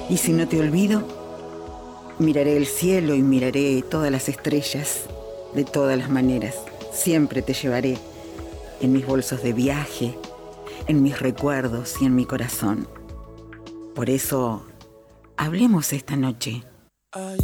Y si no te olvido, miraré el cielo y miraré todas las estrellas de todas las maneras. Siempre te llevaré en mis bolsos de viaje, en mis recuerdos y en mi corazón. Por eso, hablemos esta noche.